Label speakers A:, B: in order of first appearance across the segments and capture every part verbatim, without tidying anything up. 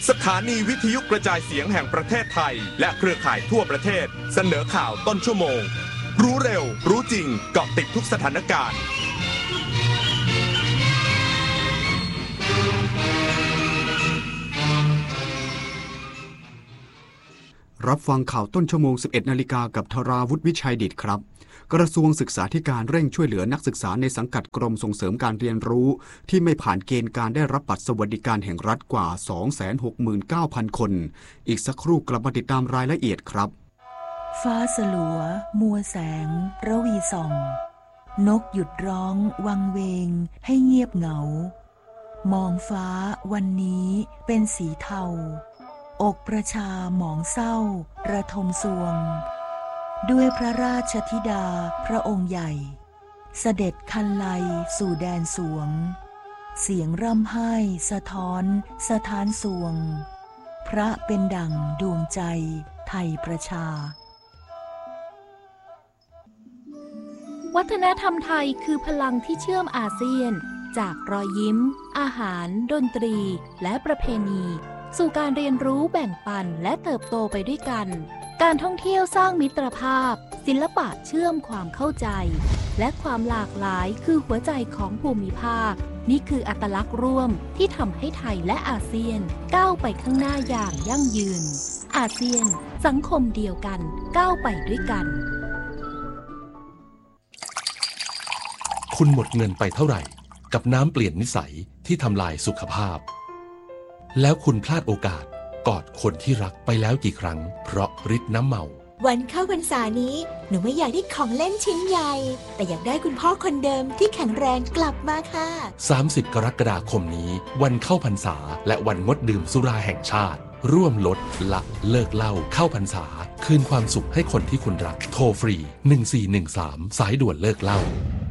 A: สถานีวิทยุกระจายเสียงแห่งประเทศไทยและเครือข่ายทั่วประเทศเสนอข่าวต้นชั่วโมงรู้เร็วรู้จริงเกาะติดทุกสถานการณ์
B: รับฟังข่าวต้นชั่วโมง สิบเอ็ดนาฬิกากับธราวุฒิวิชัยดิษฐ์ครับกระทรวงศึกษาธิการเร่งช่วยเหลือนักศึกษาในสังกัดกรมส่งเสริมการเรียนรู้ที่ไม่ผ่านเกณฑ์การได้รับบัตรสวัสดิการแห่งรัฐกว่า สองแสนหกหมื่นเก้าพัน คนอีกสักครู่กลับมาติดตามรายละเอียดครับ
C: ฟ้าสลัวมัวแสงระวีส่องนกหยุดร้องวังเวงให้เงียบเหงามองฟ้าวันนี้เป็นสีเทาอกประชาหมองเศร้าระทมสวงด้วยพระราชธิดาพระองค์ใหญ่เสด็จคันไลสู่แดนสวงเสียงร่ำไห้สะท้อนสะท้านสวงพระเป็นดั่งดวงใจไทยประชา
D: วัฒนธรรมไทยคือพลังที่เชื่อมอาเซียนจากรอยยิ้มอาหารดนตรีและประเพณีสู่การเรียนรู้แบ่งปันและเติบโตไปด้วยกันการท่องเที่ยวสร้างมิตรภาพศิลปะเชื่อมความเข้าใจและความหลากหลายคือหัวใจของภูมิภาคนี่คืออัตลักษณ์ร่วมที่ทำให้ไทยและอาเซียนก้าวไปข้างหน้าอย่างยั่งยืนอาเซียนสังคมเดียวกันก้าวไปด้วยกัน
E: คุณหมดเงินไปเท่าไหร่กับน้ำเปลี่ยนนิสัยที่ทำลายสุขภาพแล้วคุณพลาดโอกาสกอดคนที่รักไปแล้วกี่ครั้งเพราะฤทธิ์น้ำเมา
F: วันเข้าพรรษานี้หนูไม่อยากได้ของเล่นชิ้นใหญ่แต่อยากได้คุณพ่อคนเดิมที่แข็งแรงกลับมาค่ะ
E: สามสิบกรกฎาคมนี้วันเข้าพรรษาและวันงดดื่มสุราแห่งชาติร่วมลดละเลิกเหล้าเข้าพรรษาคืนความสุขให้คนที่คุณรักโทรฟรีหนึ่งสี่หนึ่งสามสายด่วนเลิกเหล้า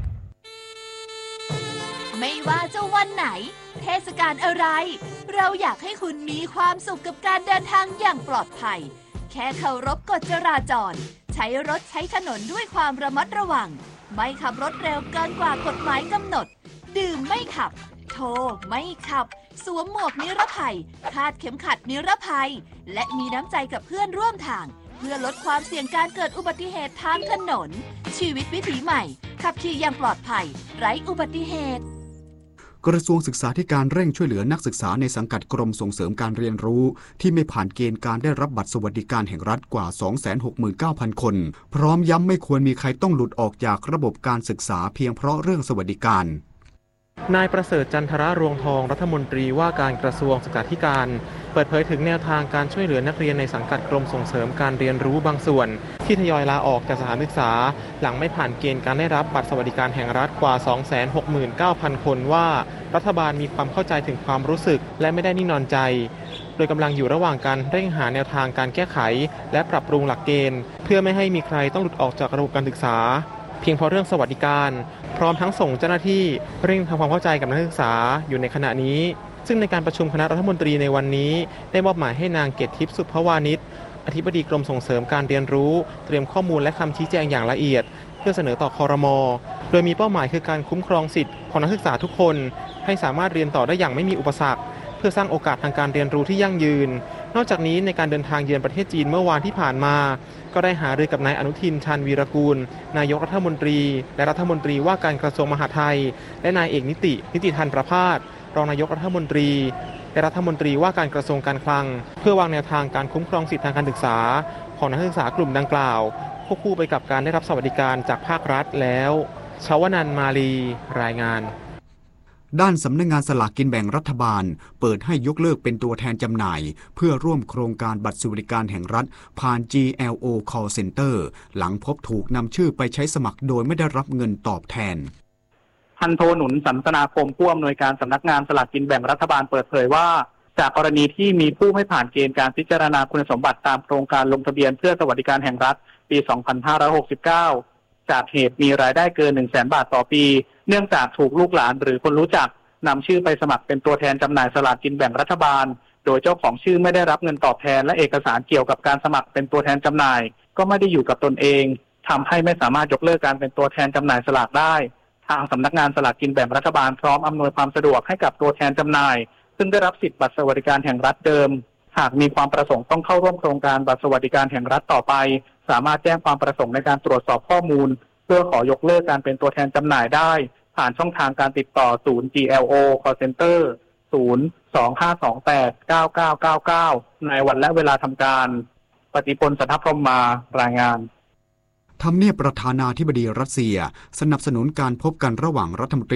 G: ไม่ว่าจะวันไหนเทศกาลอะไรเราอยากให้คุณมีความสุขกับการเดินทางอย่างปลอดภัยแค่เคารพกฎจราจรใช้รถใช้ถนนด้วยความระมัดระวังไม่ขับรถเร็วเกินกว่ากฎหมายกำหนดดื่มไม่ขับโทรไม่ขับสวมหมวกนิรภัยคาดเข็มขัดนิรภัยและมีน้ำใจกับเพื่อนร่วมทางเพื่อลดความเสี่ยงการเกิดอุบัติเหตุทางถนนชีวิตวิถีใหม่ขับขี่อย่างปลอดภัยไร้อุบัติเหตุ
B: กระทรวงศึกษาธิการเร่งช่วยเหลือนักศึกษาในสังกัดกรมส่งเสริมการเรียนรู้ที่ไม่ผ่านเกณฑ์การได้รับบัตรสวัสดิการแห่งรัฐกว่า สองแสนหกหมื่นเก้าพัน คนพร้อมย้ำไม่ควรมีใครต้องหลุดออกจากระบบการศึกษาเพียงเพราะเรื่องสวัสดิการ
H: นายประเสริฐจันทรรวงทองรัฐมนตรีว่าการกระทรวงศึกษาธิการเปิดเผยถึงแนวทางการช่วยเหลือนักเรียนในสังกัดกรมส่งเสริมการเรียนรู้บางส่วนที่ทยอยลาออกจากสถานศึกษาหลังไม่ผ่านเกณฑ์การได้รับบัตรสวัสดิการแห่งรัฐกว่า สองแสนหกหมื่นเก้าพัน คนว่ารัฐบาลมีความเข้าใจถึงความรู้สึกและไม่ได้นิ่งนอนใจโดยกำลังอยู่ระหว่างการเร่งหาแนวทางการแก้ไขและปรับปรุงหลักเกณฑ์เพื่อไม่ให้มีใครต้องหลุดออกจากระบบการศึกษาเพียงเพราะเรื่องสวัสดิการพร้อมทั้งส่งเจ้าหน้าที่เร่งทำความเข้าใจกับนักศึกษาอยู่ในขณะนี้ซึ่งในการประชุมคณะรัฐมนตรีในวันนี้ได้มอบหมายให้นางเกตทิพย์สุภวานิชอธิบดีกรมส่งเสริมการเรียนรู้เตรียมข้อมูลและคำชี้แจงอย่างละเอียดเพื่อเสนอต่อครม.โดยมีเป้าหมายคือการคุ้มครองสิทธิของนักศึกษาทุกคนให้สามารถเรียนต่อได้อย่างไม่มีอุปสรรคเพื่อสร้างโอกาสทางการเรียนรู้ที่ยั่งยืนนอกจากนี้ในการเดินทางเยือนประเทศจีนเมื่อวานที่ผ่านมาก็ได้หารือกับนายอนุทินชาญวีรกูลนายกรัฐมนตรีและรัฐมนตรีว่าการกระทรวงมหาดไทยและนายเอกนิตินิติธันประภาสรองนายกรัฐมนตรีและรัฐมนตรีว่าการกระทรวงการคลังเพื่อวางแนวทางการคุ้มครองสิทธิทางการศึกษาของนักศึกษากลุ่มดังกล่าวควบคู่ไปกับการได้รับสวัสดิการจากภาครัฐแล้วชวนันท์มาลีรายงาน
B: ด้านสำนักงานสลากกินแบ่งรัฐบาลเปิดให้ยกเลิกเป็นตัวแทนจำหน่ายเพื่อร่วมโครงการบัตรสวัสดิการแห่งรัฐผ่าน จี แอล โอ Call Center หลังพบถูกนำชื่อไปใช้สมัครโดยไม่ได้รับเงินตอบแทน
I: พันโทหนุนสันตนาคมผู้อำนวยการสำนักงานสลากกินแบ่งรัฐบาลเปิดเผยว่าจากกรณีที่มีผู้ไม่ผ่านเกณฑ์การพิจารณาคุณสมบัติตามโครงการลงทะเบียนเพื่อสวัสดิการแห่งรัฐปี สองพันห้าร้อยหกสิบเก้า จากเหตุมีรายได้เกิน หนึ่งแสน บาทต่อปีเนื่องจากถูกลูกหลานหรือคนรู้จักนำชื่อไปสมัครเป็นตัวแทนจำหน่ายสลากกินแบ่งรัฐบาลโดยเจ้าของชื่อไม่ได้รับเงินตอบแทนและเอกสารเกี่ยวกับการสมัครเป็นตัวแทนจำหน่ายก็ไม่ได้อยู่กับตนเองทำให้ไม่สามารถยกเลิกการเป็นตัวแทนจำหน่ายสลากได้ทางสำนักงานสลากกินแบ่งรัฐบาลพร้อมอำนวยความสะดวกให้กับตัวแทนจำหน่ายซึ่งได้รับสิทธิบัตรสวัสดิการแห่งรัฐเดิมหากมีความประสงค์ต้องเข้าร่วมโครงการบัตรสวัสดิการแห่งรัฐต่อไปสามารถแจ้งความประสงค์ในการตรวจสอบข้อมูลเพื่อขอยกเลิกการเป็นตัวแทนจำหน่ายได้ผ่านช่องทางการติดต่อศูนย์ จี แอล โอ Call Center ศูนย์ สอง ห้า สอง แปด เก้า เก้า เก้า เก้าในวันและเวลาทำการปฏิพล สัทธพรหมมารายงาน
B: ทำเนียบประธานาธิบดีรัสเซียสนับสนุนการพบกันระหว่างรัฐมนตรี